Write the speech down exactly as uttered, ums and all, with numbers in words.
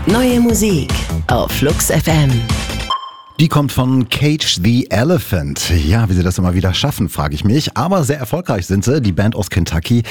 Neue Musik auf Flux F M. Die kommt von Cage the Elephant. Ja, wie sie das immer wieder schaffen, frage ich mich. Aber sehr erfolgreich sind sie, die Band aus Kentucky.